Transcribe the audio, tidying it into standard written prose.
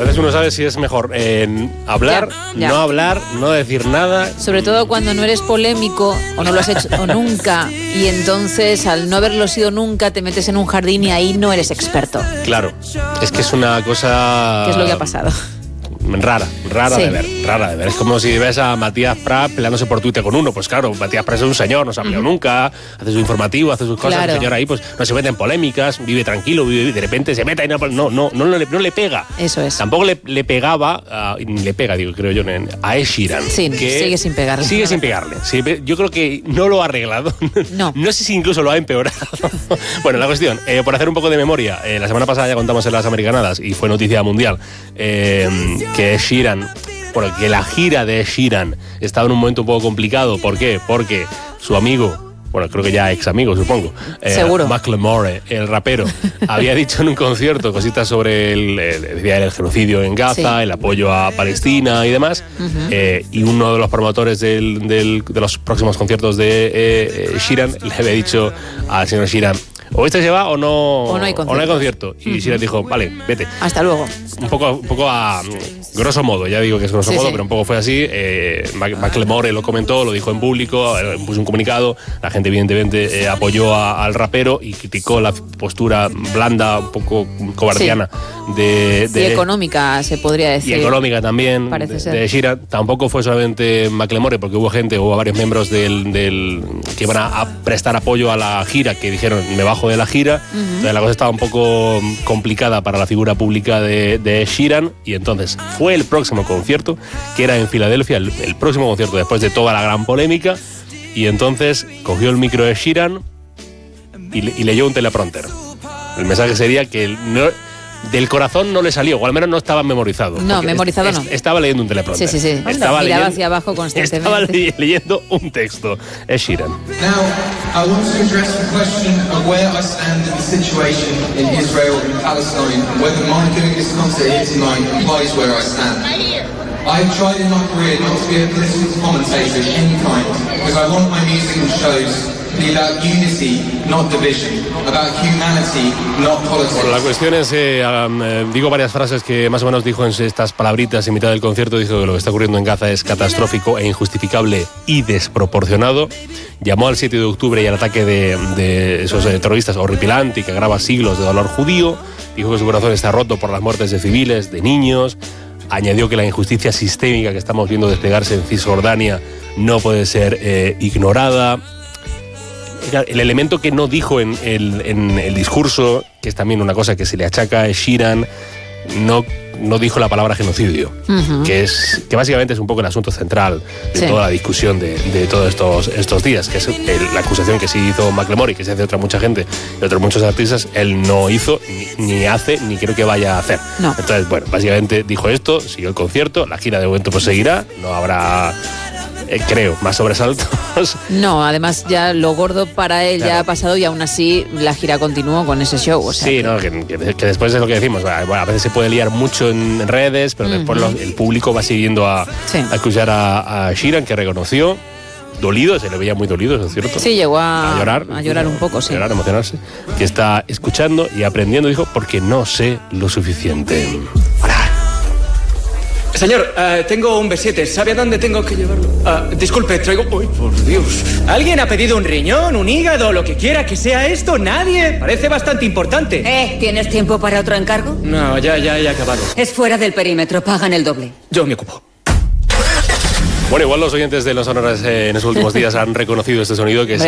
Entonces uno sabe si es mejor hablar, Ya. no hablar, no decir nada. Sobre todo cuando no eres polémico o no lo has hecho o nunca, y entonces al no haberlo sido nunca te metes en un jardín y ahí no eres experto. Claro, es que es una cosa... ¿Qué es lo que ha pasado? Rara Sí. de ver. Es como si ves a Matías Prat peleándose por Twitter con uno. Pues claro, Matías Prat es un señor, no se ha peleado nunca, hace su informativo, hace sus cosas. Claro. El señor ahí pues no se mete en polémicas, vive tranquilo, de repente se mete y no le pega. Eso es. Tampoco le pegaba, le pega, creo yo, a Ed Sheeran. Sí, sigue sin pegarle. Sigue sin pegarle. Sí, yo creo que no lo ha arreglado. No. No sé si incluso lo ha empeorado. Bueno, la cuestión, por hacer un poco de memoria, la semana pasada ya contamos en las Americanadas y fue noticia mundial que Ed Sheeran, bueno, que la gira de Ed Sheeran estaba en un momento un poco complicado. ¿Por qué? Porque su amigo, bueno, creo que ya ex amigo, supongo, Seguro. Macklemore, el rapero, había dicho en un concierto cositas sobre el genocidio en Gaza, Sí. el apoyo a Palestina y demás. Y uno de los promotores de los próximos conciertos de Sheeran le había dicho al señor Sheeran: o este se va o no hay concierto. Y Sheeran dijo: vale, vete. Hasta luego. Un poco a grosso modo, ya digo que es grosso modo, sí. pero un poco fue así. Macklemore lo comentó, lo dijo en público, puso un comunicado. La gente evidentemente apoyó al rapero y criticó la postura blanda, un poco cobardiana y de económica, se podría decir. y económica también Parece ser. de Sheeran. Tampoco fue solamente Macklemore, porque hubo varios miembros del que iban a prestar apoyo a la gira, que dijeron: me bajo de la gira. Entonces la cosa estaba un poco complicada para la figura pública de Sheeran, y entonces fue el próximo concierto, que era en Filadelfia, el próximo concierto después de toda la gran polémica, y entonces cogió el micro de Sheeran y leyó un teleprompter. El mensaje sería que del corazón no le salió, o al menos no estaba memorizado. No, memorizado no. Estaba leyendo un teleprompter. Sí. Miraba hacia abajo constantemente. Estaba leyendo un texto. Es Sheeran. Now, I want to address the question of where I stand in the situation in Israel and Palestine, and whether my doing this concert here tonight implies where I stand. I've tried in my career not to be a political commentator of any kind, because I want my music and shows to be about unity, not division, about humanity, not politics. Bueno, la cuestión es, digo varias frases que más o menos dijo en estas palabritas en mitad del concierto. Dijo que lo que está ocurriendo en Gaza es catastrófico e injustificable y desproporcionado. Llamó al 7 de octubre y al ataque de esos terroristas horripilante y que agrava siglos de dolor judío. Dijo que su corazón está roto por las muertes de civiles, de niños. Añadió que la injusticia sistémica que estamos viendo desplegarse en Cisjordania no puede ser ignorada. El elemento que no dijo en el discurso, que es también una cosa que se le achaca a Sheeran, no dijo la palabra genocidio, que básicamente es un poco el asunto central de toda la discusión de todos estos días, que es la acusación que sí hizo Macklemore y que se hace otra mucha gente y otros muchos artistas. Él no hizo, ni hace, ni creo que vaya a hacer. No. Entonces, bueno, básicamente dijo esto, siguió el concierto, la gira de momento pues seguirá, no habrá... creo, más sobresaltos. No, además ya lo gordo para él ya ha pasado, y aún así la gira continuó con ese show. O sea, sí, que después es lo que decimos. Bueno, a veces se puede liar mucho en redes, pero después el público va siguiendo a escuchar a Sheeran, que reconoció, dolido, se le veía muy dolido, ¿es cierto? Sí, llegó a llorar un poco, sí. A llorar, a emocionarse. Que está escuchando y aprendiendo, dijo, porque no sé lo suficiente. Señor, tengo un B7. ¿Sabe a dónde tengo que llevarlo? Disculpe, traigo... ¡Uy, por Dios! ¿Alguien ha pedido un riñón, un hígado, lo que quiera que sea esto? ¿Nadie? Parece bastante importante. ¿Tienes tiempo para otro encargo? No, ya he acabado. Es fuera del perímetro, pagan el doble. Yo me ocupo. Bueno, igual los oyentes de Los Sonoras en los últimos días han reconocido este sonido, que es